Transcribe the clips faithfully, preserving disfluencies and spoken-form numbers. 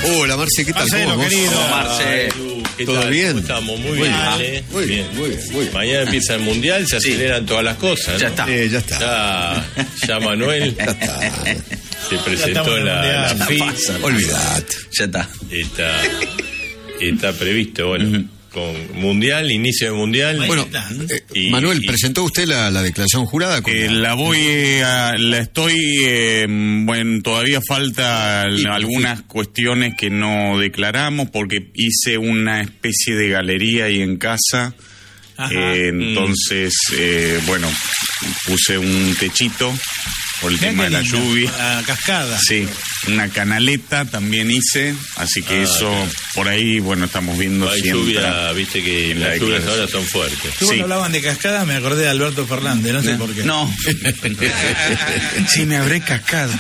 Hola, Marce, ¿qué tal? Marcelo, ¿Cómo querido. vos? Marce. ¿Qué ¿Todo tal? bien? ¿Cómo estamos? Muy Muy bien. bien. ¿eh? Muy bien, muy bien, muy bien. Mañana empieza el Mundial, se Sí. aceleran todas las cosas, ¿no? Ya está. Eh, ya está. Ya, ya Manuel Ya está. se presentó estamos en en el la, la Mundial. F I. Olvidate. Ya está. Está, está previsto, bueno, con Mundial, inicio de Mundial. Bueno, está. eh, Y- Manuel, y- ¿presentó usted la, la declaración jurada? Con Eh, la- la voy a, la estoy, eh, bueno, todavía falta Y- algunas cuestiones que no declaramos porque hice una especie de galería ahí en casa. Ajá. Eh, entonces, eh, bueno, puse un techito por el Mirá tema qué de la lindo, lluvia. La cascada. Sí, una canaleta también hice, así que Ah, eso, claro. por ahí, bueno, estamos viendo Hay si lluvia, entra. viste que la las lluvias declaración. ahora son fuertes. Tú Sí. cuando hablaban de cascada me acordé de Alberto Fernández, no sé por qué. No. Sí, me habré cascado.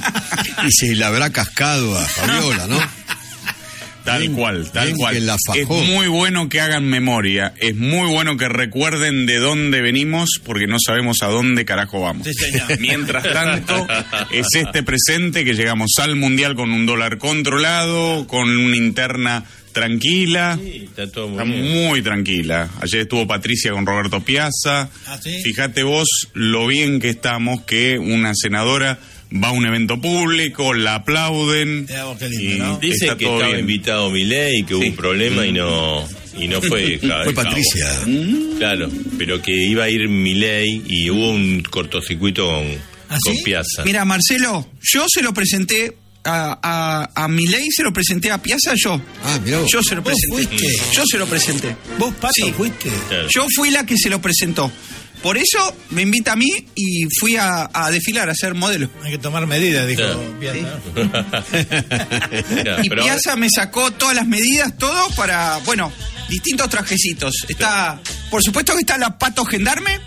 Y se le habrá cascado a Fabiola, ¿no? Tal Bien, cual, tal bien cual. que la Es fajó. muy bueno que hagan memoria, es muy bueno que recuerden de dónde venimos, porque no sabemos a dónde carajo vamos. Sí, señor. Mientras tanto, es este presente que llegamos al Mundial con un dólar controlado, con una interna tranquila. Sí, está todo muy Está bien. muy tranquila. Ayer estuvo Patricia con Roberto Piazza. ¿Ah, sí? Fíjate vos lo bien que estamos, que una senadora va a un evento público, la aplauden. Mirá vos qué lindo, y ¿no? Dicen está que todo estaba bien. invitado Milei, que hubo Sí. un problema y no y no fue. ca- Fue cabo. Patricia. Claro, pero que iba a ir Milei y hubo un cortocircuito con, ¿Ah, con sí? Piazza. Mira, Marcelo, yo se lo presenté a, a, a Milei, se lo presenté a Piazza, yo. Ah, mirá vos. Yo se lo ¿Vos presenté. fuiste? Yo se lo presenté. ¿Vos, Pato, Sí. fuiste? Claro. Yo fui la que se lo presentó. Por eso me invita a mí y fui a, a desfilar, a ser modelo. Hay que tomar medidas, dijo Claro. Piazza. Ya, Y pero ahora- Piazza me sacó todas las medidas, todo para, bueno, distintos trajecitos. Está, por supuesto que está la pato gendarme,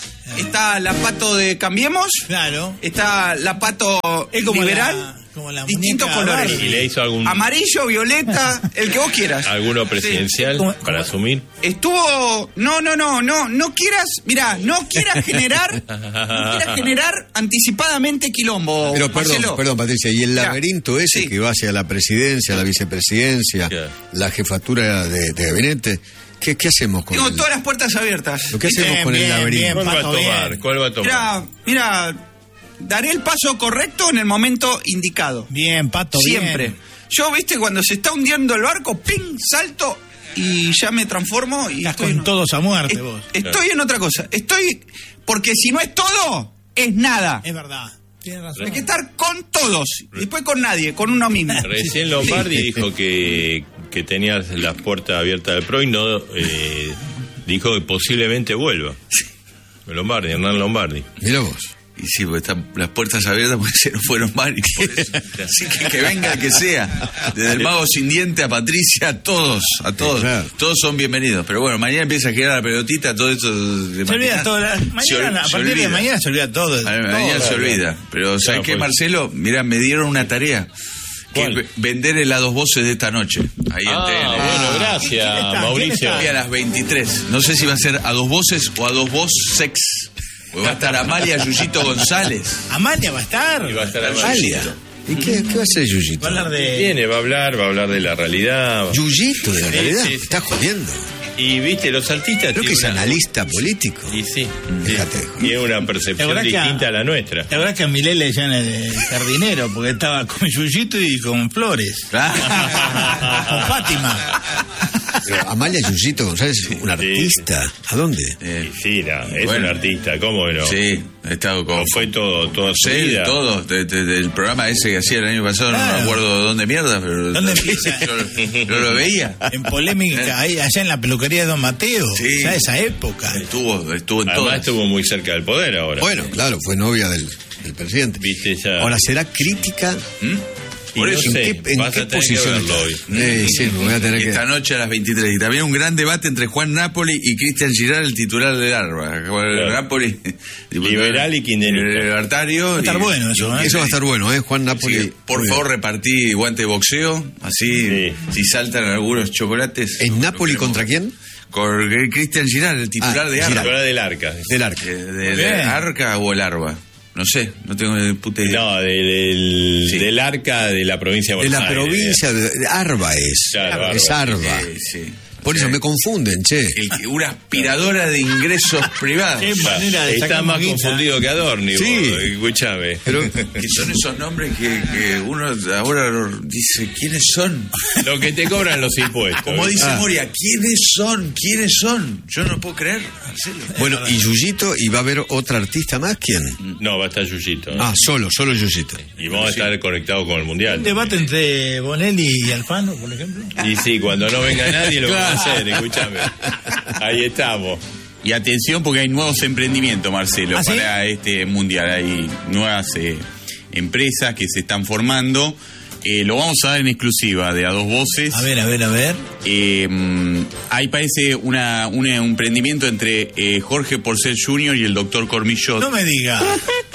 está la pato de Cambiemos, Claro. está la pato Es como liberal, la- como la distintos muñeca colores. Barbie. ¿Y le hizo algún Amarillo, violeta, el que vos quieras. alguno presidencial ¿Cómo- para cómo- asumir? Estuvo, no, no, no, no, no quieras, mira, no quieras generar, no quieras generar anticipadamente quilombo, Pero perdón, Marcelo. perdón, Patricia, y el Ya. laberinto ese Sí. que va hacia la presidencia, la vicepresidencia, Claro. la jefatura de, de gabinete, ¿qué, qué hacemos con Tengo el, todas las puertas abiertas. lo que hacemos Bien, con el bien, laberinto? bien. ¿Cuál va a Pato, tomar? bien. ¿Cuál va a tomar? Mira, mira, daré el paso correcto en el momento indicado. Bien, Pato, Siempre. bien. Yo, viste, cuando se está hundiendo el barco, ¡ping! Salto y ya me transformo y Estás estoy con en- todos a muerte, es- vos. Estoy en otra cosa. Estoy. Porque si no es todo, es nada. Es verdad. Tienes razón. Hay que estar con todos. Y después con nadie, con uno mismo. Recién Lombardi dijo que, que tenía las puertas abiertas del P R O y no eh, dijo que posiblemente vuelva. Lombardi, Hernán Lombardi. Mira vos. Y sí, porque están las puertas abiertas porque se nos fueron varios. por eso. Así que que venga el que sea. Desde el mago sin diente a Patricia, a todos, a todos. Claro. Todos son bienvenidos. Pero bueno, mañana empieza a girar la pelotita, todo eso. de Se olvida mañana. todo. la- Se Mañana, ol- a se partir de olvida. mañana se olvida todo. A- Mañana Todo. se olvida. Pero ¿sabes Ya, qué, pues. Marcelo? Mira, me dieron una tarea. Que ¿Cuál? ve- vender el a dos voces de esta noche. Ahí en Ah, T N. bueno, ¿Quién gracias, está? ¿Quién Mauricio. está? Hoy a las veintitrés. No sé si va a ser a dos voces o a dos voz sex. Porque va a estar Amalia Yuyito González. Amalia va a estar. Y va a estar Amalia. ¿Y qué, qué va a hacer Yuyito? Va a hablar de. Viene, va a hablar, va a hablar de la realidad. Yuyito, de la Sí, realidad. sí, sí. Está jodiendo. Y viste, los artistas Creo que tienen es una- analista político. Y sí, Fíjate, sí, hijo. tiene una La percepción verdad que distinta a- a la nuestra. La verdad que a Milei le decían el jardinero porque estaba con Yuyito y con Flores. Con Fátima. Pero Amalia Yuyito González es un artista. ¿A dónde? Eh, Y sí, no, es Bueno. un artista, ¿cómo no? sí, he estado con. No fue todo, toda su Sí, vida. todo, de- de- del programa ese que hacía el año pasado, no Claro. me acuerdo de dónde mierda, pero ¿Dónde empieza? yo, yo lo veía. En polémica, ahí, allá en la peluquería de Don Mateo. Sí. Ya esa época. Estuvo, estuvo en Además todas. estuvo muy cerca del poder ahora. Bueno, claro, fue novia del, del presidente. Viste ya. Ahora, ¿será crítica? ¿Mm? Y Por no eso, ¿En sé, qué, en vas qué a tener que posición verlo está? hoy. Eh, sí, me voy a tener que... Esta noche a las veintitrés. Y también un gran debate entre Juan Napoli y Cristian Girard, el titular del ARBA. Juan Claro. Napoli, Liberal y kirchnerista. libertario. Va a estar y- bueno eso, ¿eh? Eso va a estar bueno, ¿eh? Juan Así Napoli. que, por Muy favor, bien. repartí guante de boxeo. Así, Sí. si saltan algunos chocolates. ¿En Napoli lo contra queremos. quién? Con Cristian Girard, el titular Ah, de Girard. ARBA. Ahora del arca. Del arca. Eh, ¿De, de Bien. Arca o el ARBA? No sé, no tengo ni puta idea. No, del, del, Sí. del Arca de la provincia de De Buenos la Aires. provincia de Arba es. Claro, es Arba. Sí, sí. Por eso me confunden, che. El que- una aspiradora de ingresos privados. Qué manera de Está sacar más guita. confundido que Adorni, Sí. vos, escuchame. Pero Que son esos nombres que, que uno ahora lo- dice, ¿quiénes son? Lo que te cobran los impuestos. Como dice Ah. Moria, ¿quiénes son? ¿Quiénes son? Yo no puedo creer, Marcelo. bueno, y Yuyito, ¿y va a haber otra artista más? ¿Quién? No, va a estar Yuyito. Ah, solo, solo Yuyito. Y vamos a estar conectados con el Mundial. Un debate entre Bonelli y Alfano, por ejemplo. Y sí, cuando no venga nadie lo vamos a hacer, escúchame. Ahí estamos. Y atención porque hay nuevos emprendimientos, Marcelo, ¿Ah, sí? para este mundial. Hay nuevas eh, empresas que se están formando. Eh, lo vamos a dar en exclusiva de a dos voces. A ver, a ver, a ver. Eh, mm, ahí parece una, una- un emprendimiento entre eh, Jorge Porcel junior y el doctor Cormillot. No me diga.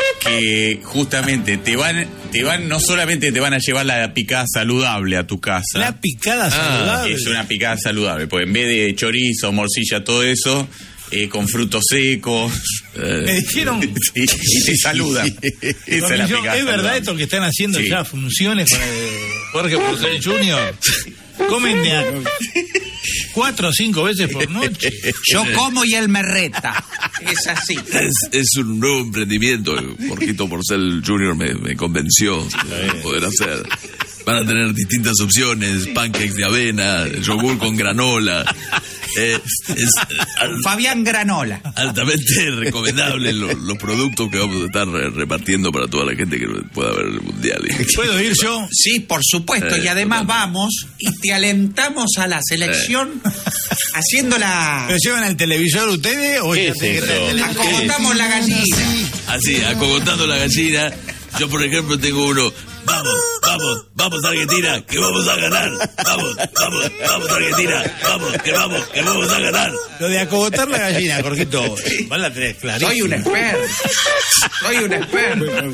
Que justamente te van, te van, no solamente te van a llevar la picada saludable a tu casa. La picada saludable. Es una picada saludable, pues en vez de chorizo, morcilla, todo eso, eh, con frutos secos. Me dijeron. Sí, y te saludan. Esa es la Cormillón, picada ¿es verdad saludable. esto que están haciendo Sí. ya funciones con el Jorge Porcel junior? Comen de a cuatro o cinco veces por noche. Yo como y él me reta. Es así. Es, es un nuevo emprendimiento. Jorgito Porcel junior me, me convenció de poder hacer. Van a tener distintas opciones: pancakes de avena, yogur con granola. Eh, es al- Fabián Granola. altamente recomendable lo- los productos que vamos a estar re- repartiendo para toda la gente que pueda ver el mundial. ¿Puedo ir yo? Sí, por supuesto. Eh, Y además totalmente. vamos y te alentamos a la selección haciendo la... ¿Pero llevan al televisor ustedes o ¿Qué ya es sé que eso? está en el- Acogotamos la gallina. Así, acogotando la gallina. Yo, por ejemplo, tengo uno. Vamos, vamos, vamos Argentina, que vamos a ganar. Vamos, vamos, vamos Argentina, vamos, que vamos, que vamos a ganar. Lo de acogotar la gallina, Jorgito. Van a tener clarísimo. Soy un experto. Soy un experto.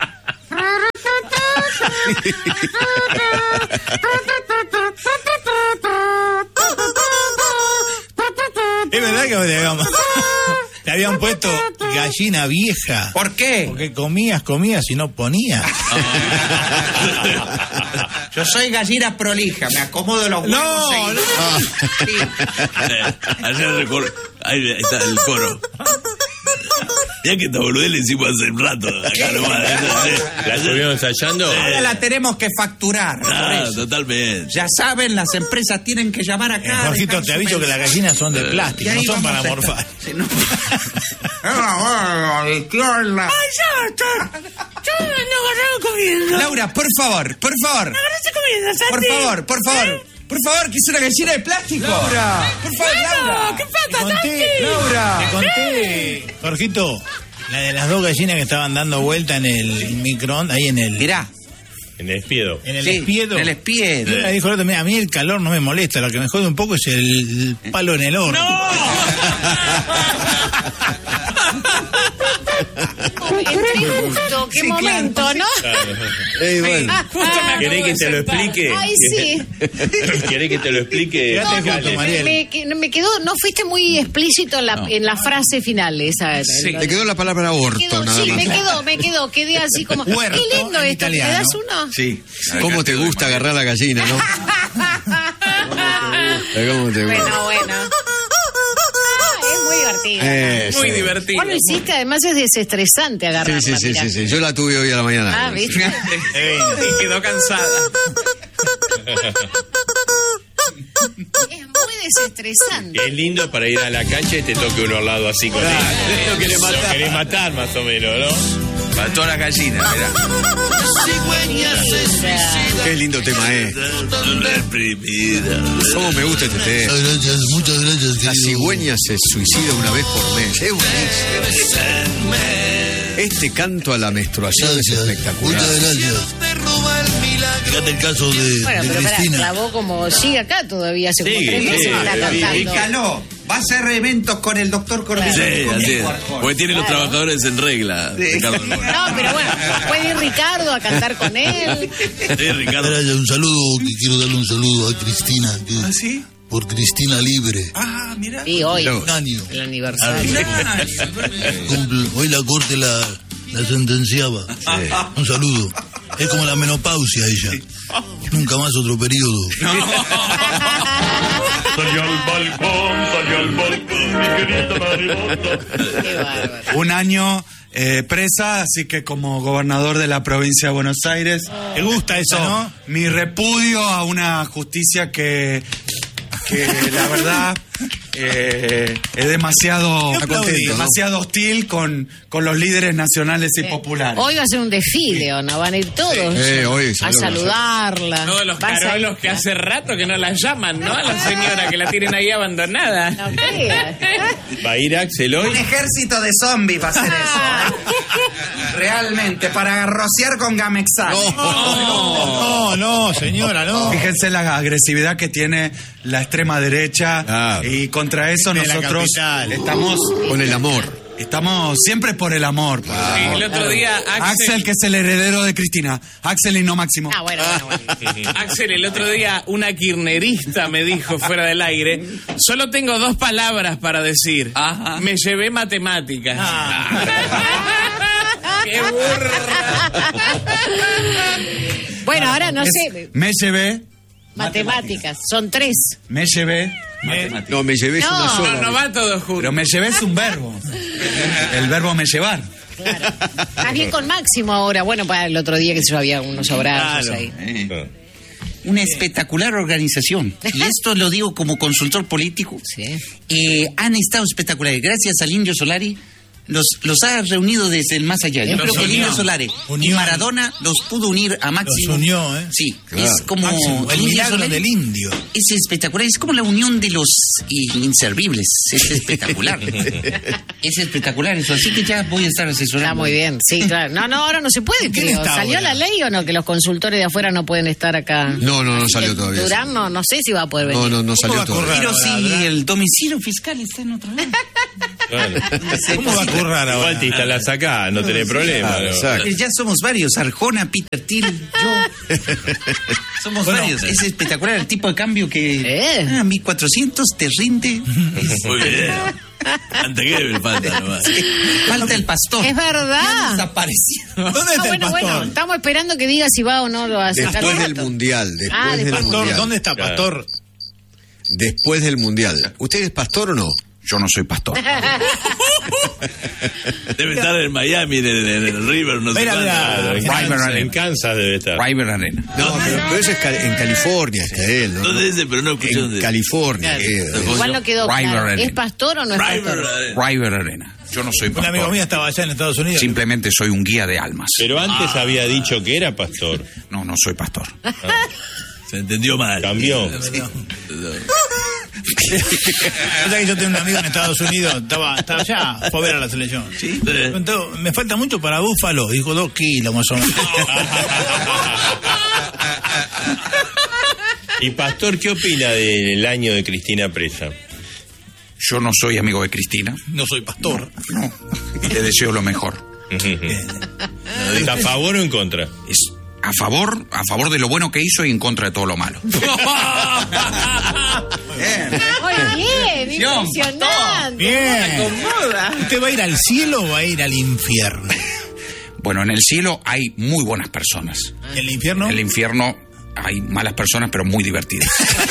Es verdad que te habían, te habían puesto gallina vieja. ¿Por qué? Porque comías, comías y no ponías. Yo soy gallina prolija, me acomodo los huevos. No, seguidos. no. Sí. Eh, ayer recor- ahí está el coro. Ya que esta boludez le hicimos hace un rato. Acá nomás. ¿La estuvieron ensayando? Ahora la tenemos que facturar. por Ah, eso. totalmente. Ya saben, las empresas tienen que llamar Eh, acá. Jorgito, dejar te su aviso que las mensaje. gallinas son de Y plástico, no ahí son vamos para a estar. morfar. Sí, no. Laura, por favor, por favor. Por favor, por favor. Por favor, que es una gallina de plástico. Laura, por favor, Laura. Te conté, Laura. te conté, Jorgito, la de las dos gallinas que estaban dando vuelta en el microondas, ahí en el, Mirá. En Espiedo. en el Sí, espiedo. en el espiedo. Ella dijo el otro, mira, a mí el calor no me molesta, lo que me jode un poco es el palo en el horno. Entré justo, qué Sí, momento, claro. ¿no? Eh, bueno. ¿Querés que te lo explique? Ay, sí. ¿Querés que te lo explique? Quédate No, justo, Dale. Mariel. Me, que- me quedó, no fuiste muy explícito en la, en la frase final esa. la- Te quedó la palabra orto, quedó- nada sí, más. me quedó, me quedó, quedé así como. Huerto Qué lindo en esto, ¿me italiano. das uno? Sí. ¿Cómo te gusta agarrar la gallina, no? ¿Cómo te gusta? Bueno, bueno. Ah, es muy divertido. Eh, Muy sí. divertido. Vos lo hiciste, además es desestresante agarrarla. Sí, sí, sí, mirá. sí, sí. Yo la tuve hoy a la mañana. Ah, ¿viste? Y quedó cansada. Es muy desestresante. Es lindo para ir a la cancha y te toque uno al lado así con él. Lo querés matar. Lo querés matar más o menos, ¿no? Para todas las gallinas, mirá. Qué lindo tema es. Reprimida. ¿Cómo me gusta este tema? Gracias, muchas gracias, La querido. cigüeña se suicida una vez por mes. Es buenísimo. Este canto a la menstruación es Gracias, espectacular. muchas gracias. Fíjate el caso de, Bueno, de pero pará, Cristina. la voz como sigue acá todavía, hace como Sigue, tres meses sigue, que está sigue. cantando. Pícalo. Va a hacer eventos con el doctor Corbino. Sí, y con así Diego es. Arjona. Porque tiene los Claro. trabajadores en regla, Ricardo. No, pero bueno, puede ir Ricardo a cantar con él. Sí, Ricardo. Gracias, un saludo, que quiero darle un saludo a Cristina. Que, ¿Ah, sí? Por Cristina Libre. Ah, mira. Y hoy, Mirá Un año. el aniversario. Cumple- hoy la corte la, la sentenciaba. Sí. Un saludo. Es como la menopausia ella. Nunca más otro periodo. No. Salió al balcón, salió al balcón, mi querida mariposa. Qué bárbaro. Un año eh, presa, así que como gobernador de la provincia de Buenos Aires. ¿Te gusta eso, no? Mi repudio a una justicia que, que la verdad eh, es demasiado, demasiado hostil con, con los líderes nacionales y populares. Hoy va a ser un desfile, ¿o no? Van a ir todos eh, hoy, a saludarla. Todos los carolos que hace rato que no la llaman, ¿no? A la señora que la tienen ahí abandonada. No creas. ¿Va a ir Axel hoy? Un ejército de zombies va a hacer eso. Realmente, para rociar con Gamexal. No, no, no, señora, no. Fíjense la agresividad que tiene la extrema derecha. Ah. Y contra eso de nosotros estamos con el amor. Estamos siempre por el amor. Ah, sí, el otro día Axel... Axel, que es el heredero de Cristina. Axel y no Máximo. Ah, bueno, bueno, bueno. Axel, el otro día una kirchnerista me dijo fuera del aire, solo tengo dos palabras para decir. Ajá. Me llevé matemáticas. Ah. ¡Qué burra! Bueno, ahora no es, sé. Me llevé... Matemáticas, son tres. Me llevé... Me, no, me llevé es no, una sola. No, no va todo junto. Pero me llevé es un verbo. El verbo me llevar. Claro. Estás bien con Máximo ahora. Bueno, para el otro día que yo había unos abrazos claro. ahí. Eh. Una espectacular organización. Y esto lo digo como consultor político. Sí. Eh, han estado espectaculares. Gracias al Indio Solari. Los, los ha reunido desde el más allá. Yo los creo que el unió. Indio Solari Unió. y Maradona los pudo unir a Máximo. Los unió, ¿eh? Sí, claro. es como... Máximo, el milagro Solari del Indio. Es espectacular, es como la unión de los inservibles. Es espectacular. Es espectacular eso, así que ya voy a estar asesorando. Está muy bien, sí, claro. No, no, ahora no se puede, creo. ¿Salió ahora? la ley o no? Que los consultores de afuera no pueden estar acá. No, no, no Así salió que todavía. Durán no, no sé si va a poder venir. No, no, no salió todavía. Pero si el domicilio fiscal está en otro lado. Claro. ¿Cómo va a currar ahora? Igual te instalás acá, no tenés problema. Claro, ¿no? exacto. Ya somos varios, Arjona, Peter Thiel, yo. Somos Bueno, varios. Es espectacular el tipo de cambio que... Eh. Ah, mil cuatrocientos te rinde. Muy bien. Antequebel falta nomás. Falta el pastor. Es verdad. Desaparecido. ¿Dónde Ah, está el bueno, pastor? bueno, estamos esperando que diga si va o no lo va a sacar. Después el del dato. mundial. Después Ah, del después. Pastor, mundial. ¿dónde está Pastor? Después del mundial. ¿Usted es pastor o no? Yo no soy pastor. Debe estar en Miami, en el, en el River, no sé Mira, cuánto. mira. Claro, en, River Kansas, Arena. en Kansas debe estar. River Arena. No, pero, pero eso es cal- en California, está él, ¿no? ¿Dónde es ese? Pero no escuché En dónde. California. Claro. queda. Igual no quedó River claro. Arena. ¿Es pastor o no es River pastor? Arena. River Arena. Yo no soy Un pastor. amigo mío estaba allá en Estados Unidos. Simplemente soy un guía de almas. Pero antes había dicho que era pastor. No, no soy pastor. Se entendió mal. Cambió. O sea que yo tengo un amigo en Estados Unidos, estaba, estaba allá, fue a ver a la selección. Sí. Entonces, me falta mucho para Búfalo, dijo dos kilos más o menos. Y Pastor, ¿qué opina del año de Cristina presa? Yo no soy amigo de Cristina. No soy pastor. No. Y le deseo lo mejor. ¿Está a favor o en contra? Es a favor, a favor de lo bueno que hizo y en contra de todo lo malo. Muy bien, impresionante. Bien. Acomoda. ¿Usted va a ir al cielo o va a ir al infierno? Bueno, en el cielo hay muy buenas personas. ¿En el infierno? En el infierno hay malas personas, pero muy divertidas.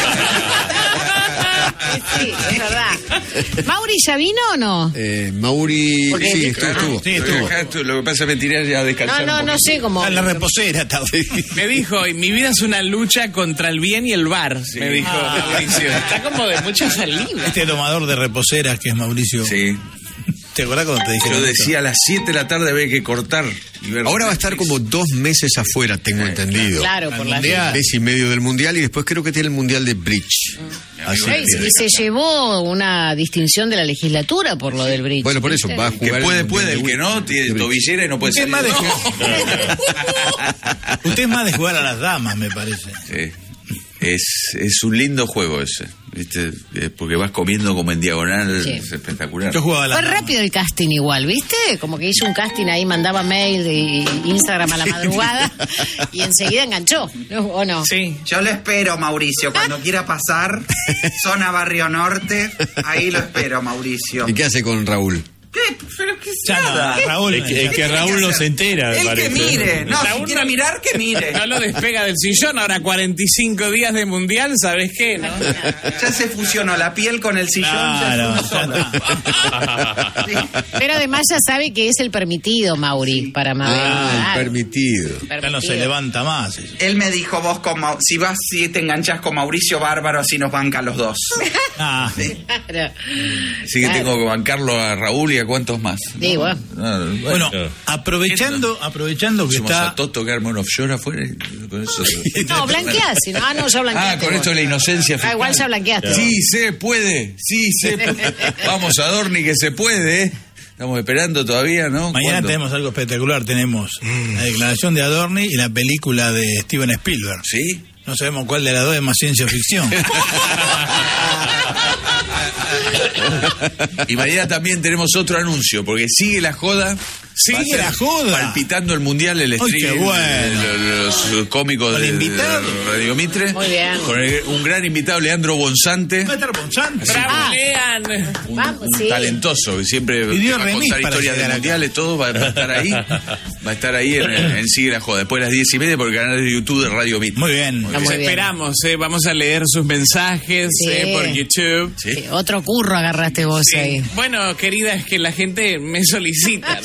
Sí, es verdad. ¿Mauri ya vino o no? Eh, Mauri, Porque sí, dijo- estuvo, estuvo. Sí, estuvo. Acá esto- Lo que pasa es que me tiré ya a No, descansar. no, un no poquito. sé cómo. Está en la reposera. Está. Me dijo, mi vida es una lucha contra el bien y el bar, me dijo Ah. Mauricio. Está como de mucha saliva. Este domador de reposeras que es Mauricio. Sí. ¿Te acordás cuando te dije? Yo decía a las siete de la tarde había que cortar. y ver- Ahora va a estar como dos meses afuera, tengo entendido. Claro, por la Mundial. Mes y medio del mundial y después creo que tiene el mundial de bridge. Así Ey, que- y se llevó una distinción de la legislatura por lo del bridge. Bueno, por eso va a Que jugar. puede, el mundial puede. El de que no, tiene bridge. tobillera y no puede Usted es, salir. más de jugar... Usted es más de jugar a las damas, me parece. Sí. Es, es un lindo juego ese, ¿viste? Eh, porque vas comiendo como en diagonal, Sí. es espectacular. Yo jugaba a las Fue damas. rápido el casting igual, ¿viste? Como que hizo un casting ahí, mandaba mail y Instagram a la madrugada y enseguida enganchó, ¿no? ¿O no? Sí. Yo lo espero, Mauricio, cuando quiera pasar, zona Barrio Norte, ahí lo espero, Mauricio. ¿Y qué hace con Raúl? ¿Qué? Pero qué Ya nada. no, Raúl, Es que, es que Raúl no se entera, me El que parece. mire. No, Raúl si quiere no- mirar, que mire. No lo despega del sillón, ahora cuarenta y cinco días de mundial, ¿sabes qué? ¿No? Ya se fusionó la piel con el sillón. Claro, ya es uno ya solo. Sí. Pero además ya sabe que es el permitido, Mauri, para Mabel. Ah, el Claro. permitido. ya no se levanta más. eso. Él me dijo, vos con Mau- si vas, si te enganchás con Mauricio Bárbaro, así nos banca los dos. Ah, Claro. Así que tengo que bancarlo a Raúl y a cuántos más. Sí, bueno. No, bueno, Claro. aprovechando, aprovechando que Somos está... a Toto que arma un offshore afuera y con eso. No, blanqueás. si no, Ah, no, ya blanqueaste. Ah, con vos. esto de la inocencia Ah, fiscal. igual ya blanqueaste. Sí, se puede. Sí, se puede. Vamos a Dorni que se puede. ¿eh? Estamos esperando todavía, ¿no? Mañana ¿Cuándo? tenemos algo espectacular, tenemos la declaración de Adorni y la película de Steven Spielberg. ¿Sí? No sabemos cuál de las dos es más ciencia ficción. Y mañana también tenemos otro anuncio, porque sigue la joda. Sigue Va a ser la joda. Palpitando el mundial, el Ay, qué streaming, bueno. de los cómicos Con de, invitado. de Radio Mitre. Muy bien. Con el- un gran invitado, Leandro Bonzante. Va a estar Bonzante. ¡Bravo, Lean! Un, Vamos, un sí. talentoso que siempre Y dio va a remis contar para historias de llegar acá. mundiales, todo va, va a estar ahí. Va a estar ahí en, en Sigue la Joda. Después de las diez y media por el canal de YouTube de Radio Mitre. Muy bien. Está Los muy bien. esperamos, ¿eh? Vamos a leer sus mensajes Sí. eh, por YouTube. ¿Sí? Sí, otro curro agarraste vos Sí. ahí. Bueno, querida, es que la gente me solicita.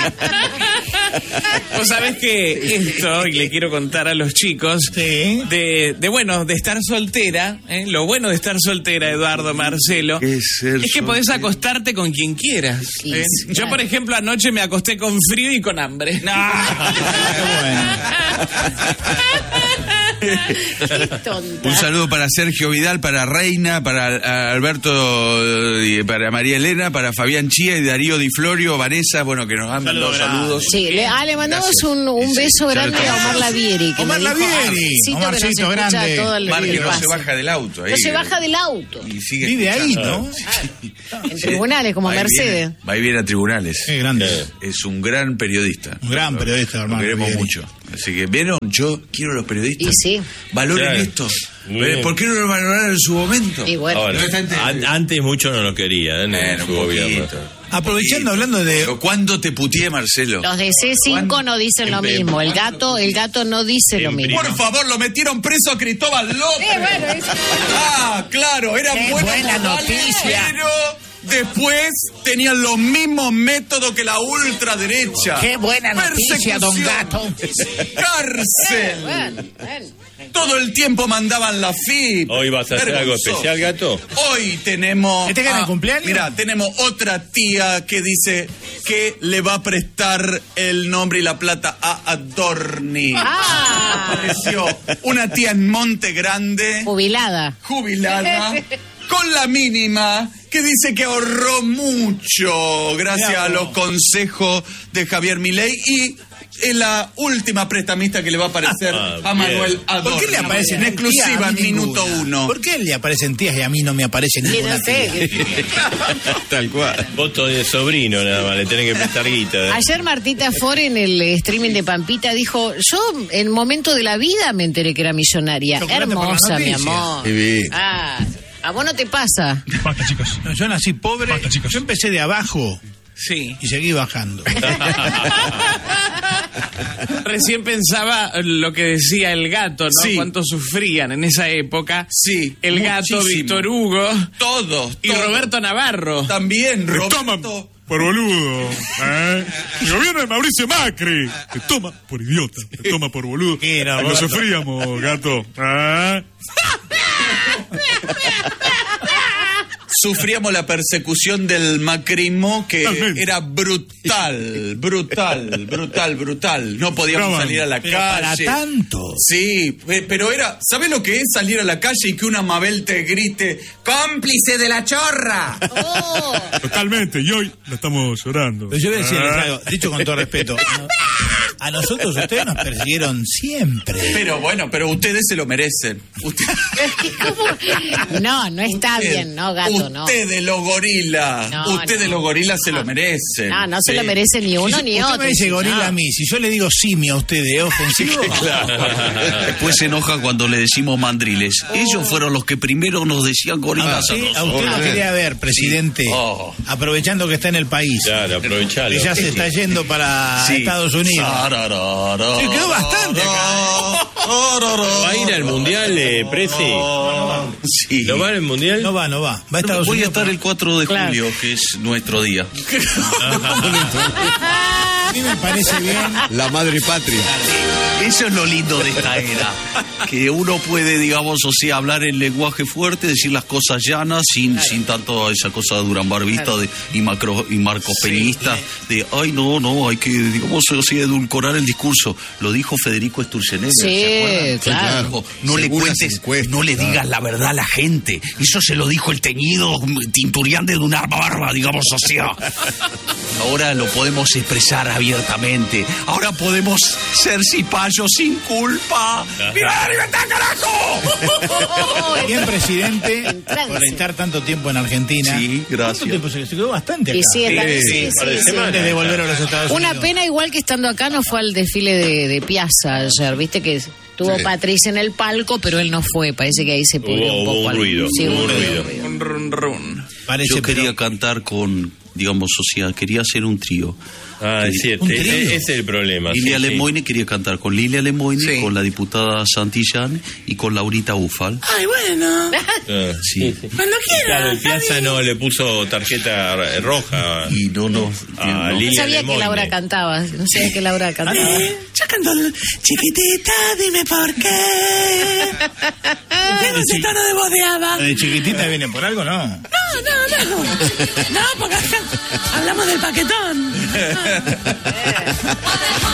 Vos sabés que esto, y le quiero contar a los chicos, Sí. de, de bueno, de estar soltera, ¿eh? Lo bueno de estar soltera, Eduardo, Marcelo, ¿Qué es ser es que podés soltero? acostarte con quien quieras. Sí, ¿eh? sí, Yo, claro. por ejemplo, anoche me acosté con frío y con hambre. Qué tonta. Un saludo para Sergio Vidal, para Reina, para eh, Alberto, y para María Elena, para Fabián Chía y Darío Di Florio, Vanessa, bueno, que nos han mandado Saludo grande. saludos. Sí, le, ah, le mandamos Gracias. un, un Sí, beso ya grande lo a Omar Lavieri. Que Omar me dijo, Lavieri, Omarcito, que nos Omarcito escucha grande. todo el, Omar el que no se pase. baja del auto. Ahí, No se baja del auto. Y sigue Vive ahí, escuchando. ¿no? En tribunales, como Va y Mercedes. viene, va y viene a tribunales. Qué grande. Es un gran periodista. Un gran periodista, Lo hermano. queremos Lavieri. mucho. Así que, ¿vieron? Yo quiero a los periodistas. Y sí. Valoren Claro. esto. Muy bien. ¿Por qué no lo valoraron en su momento? Y bueno. Ahora, No está ente- an- antes mucho no lo quería, ¿eh? En Bueno, su un gobierno. poquito. Aprovechando, hablando de... Pero ¿cuándo te puteé, Marcelo? Los de C cinco no dicen lo En- mismo. El ¿cuándo? gato, el gato no dice lo En mismo. Por favor, lo metieron preso a Cristóbal López. Sí, bueno, es- Ah, claro, era Qué buena, buena noticia. Pero después tenían los mismos métodos que la ultraderecha. Qué buena noticia, don Persecución. Gato. Cárcel. Bueno, bueno. Todo el tiempo mandaban la F I P. ¿Hoy vas a hacer algo Vergonzoso. especial, Gato? Hoy tenemos. ¿Este gana el cumpleaños? Mira, tenemos otra tía que dice que le va a prestar el nombre y la plata a Adorni. Ah. Apareció una tía en Monte Grande, Jubilada. jubilada, con la mínima, que dice que ahorró mucho gracias a los consejos de Javier Milei y es la última prestamista que le va a aparecer Ah, a Manuel bien. Adorni. ¿Por qué le aparecen en exclusiva tías, a en mí minuto ninguna? uno? ¿Por qué le aparecen tías y a mí no me aparece Que ninguna no sé. tía? que- Tal cual. Voto de sobrino nada más, le tenés que prestar guita. ¿eh? Ayer Martita Ford en el streaming de Pampita dijo, yo en momento de la vida me enteré que era millonaria. Chocolate por la Hermosa, mi noticia. amor. Qué bien. Ah, a vos no te pasa. Basta, chicos. No, yo nací pobre, Basta, chicos. yo empecé de abajo Sí. y seguí bajando. Recién pensaba lo que decía el gato, ¿no? Sí. Cuánto sufrían en esa época. Sí, El gato, muchísimo. Víctor Hugo Todos. y todos. Roberto Navarro. También, Te toman Roberto. por boludo. ¿eh? El gobierno de Mauricio Macri te toma por idiota, te toma por boludo. Qué era, Lo Roberto. sufríamos, gato. ¿eh? Sufríamos la persecución del macrismo que Totalmente. era brutal, brutal, brutal, brutal. No podíamos Bravo. salir a la Pero para calle. tanto. Sí, pe- pero era, ¿sabes lo que es salir a la calle y que una Mabel te grite ¡Cómplice de la chorra! Oh, Totalmente, y hoy la estamos llorando. Pero yo voy a decirles ¿eh? algo, dicho con todo respeto. no, A nosotros ustedes nos persiguieron siempre. Pero bueno, pero ustedes se lo merecen. Usted- ¿Cómo? No, no está Usted- bien, no, gato, no. Ustedes los gorilas, No, ustedes no. los gorilas se lo merecen. No, no se Sí. lo merece ni uno Si ni usted otro. me dice gorila No. a mí, si yo le digo simio a ustedes, ¿es ofensivo? Después se enoja cuando le decimos mandriles. Ellos fueron los que primero nos decían Ah, gorilas. sí, a a nosotros. usted lo quería ver, presidente. Oh. Aprovechando que está en el país. Claro, aprovechalo. Que ya se está yendo para Sí. Estados Unidos. Sararara. Sí, quedó bastante acá. ¿Va a ir al mundial, eh, Prezi? Sí. ¿No va al mundial? No va, no va. Va a Estados Voy a Unidos. estar el cuatro de Claro. julio, que es nuestro día. A mí me parece bien. La madre patria. Eso es lo lindo de esta era. Que uno puede, digamos, o sea, hablar en lenguaje fuerte, decir las cosas llanas, sin, sin tanto esa cosa durambarbista Claro. de, y, macro, y marcopenista, de, ay, no, no, hay que, digamos, o sea, edulcorar el discurso. Lo dijo Federico Sturzenegger, Sí, ¿se acuerdan? claro. Dijo, no le Según las cuentes, encuestas, no le claro. digas la verdad a la gente. Eso se lo dijo el teñido Tinturián de una barba, digamos, o sea. Ahora lo podemos expresar abiertamente. Ahora podemos ser cipayos sin culpa. ¡Viva la libertad, carajo! Bien, presidente, Entrance. por estar tanto tiempo en Argentina. Sí, gracias. ¿Cuánto tiempo se se quedó bastante acá? Y sí, está- sí, sí, par de sí, semanas. Antes de volver a los Estados Una Unidos. pena igual que estando acá no fue al desfile de, de Piazza ayer, viste que tuvo Sí. Patricia en el palco, pero él no fue, parece que ahí se pudrió Hubo- un hubo poco. un algo. ruido, Sí, hubo un un ruido. ruido. Un run run. Parece, Yo quería pero- cantar con, digamos, o sea, quería hacer un trío. Ah, es cierto. Un Ese, trío. ese es el problema. Lilia sí, sí. Lemoine quería cantar con Lilia Lemoine, Sí. con la diputada Santillán y con Laurita Ufal. Ay, bueno. Ah, Sí. Cuando Claro, el quiera. Piazza no le puso tarjeta r- roja. Y no, no. Ah, no. No Lilia sabía que Lemoine. Laura cantaba, no sabía que Laura cantaba. Yo canto chiquitita, dime por qué. Tengo ese tono de voz de hada. ¿La de chiquitita viene por algo? No. No, no, no. No, porque acá hablamos del paquetón.